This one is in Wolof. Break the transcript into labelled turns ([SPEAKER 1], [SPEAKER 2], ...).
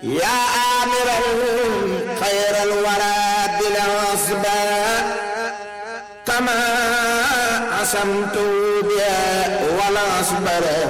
[SPEAKER 1] يا آمرا خير الورى بالعصبة كما عصمت بها والعصبة